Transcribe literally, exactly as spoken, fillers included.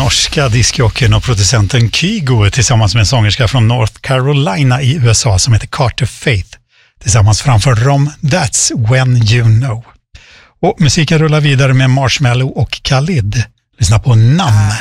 norska diskjockeyn och producenten Kygo tillsammans med en sångerska från North Carolina i U S A som heter Carter Faith. Tillsammans framför dem That's When You Know. Och musiken rullar vidare med Marshmello och Khalid. Lyssna på Namn.